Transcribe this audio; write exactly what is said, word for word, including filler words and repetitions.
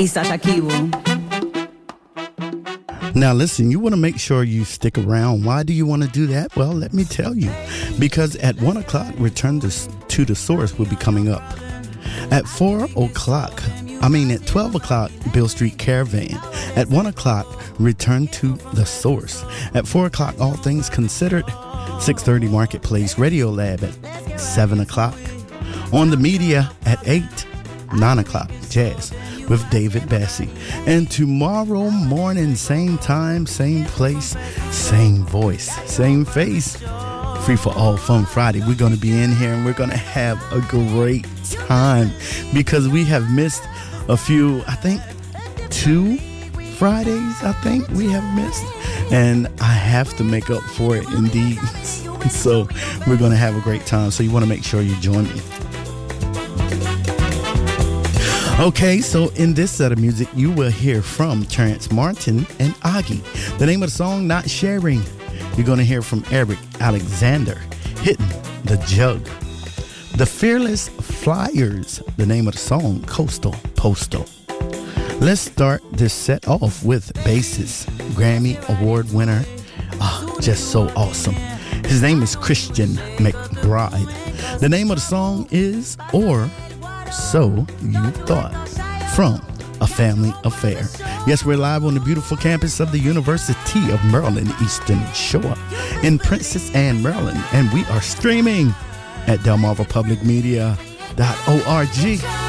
Sasha Kiwo. Now listen, you want to make sure you stick around. Why do you want to do that? Well, let me tell you. Because at one o'clock, Return to, to the Source will be coming up. At four o'clock, I mean at twelve o'clock, Bill Street Caravan. At one o'clock, Return to the Source. At four o'clock, All Things Considered. six thirty, Marketplace Radio Lab at seven o'clock. On the Media at eight. nine o'clock, Jazz with David Bassie. And tomorrow morning, same time, same place, same voice, same face. Free for All Fun Friday. We're going to be in here and we're going to have a great time because we have missed a few, I think, two Fridays, I think we have missed. And I have to make up for it indeed. So we're going to have a great time. So you want to make sure you join me. Okay, so in this set of music, you will hear from Terrence Martin and Augie. The name of the song, Not Sharing. You're going to hear from Eric Alexander, Hitting the Jug. The Fearless Flyers, the name of the song, Coastal Postal. Let's start this set off with bassist, Grammy Award winner, oh, just so awesome. His name is Christian McBride. The name of the song is Or So You Thought, from A Family Affair. Yes, we're live on the beautiful campus of the University of Maryland Eastern Shore in Princess Anne, Maryland, and we are streaming at delmarva public media dot org.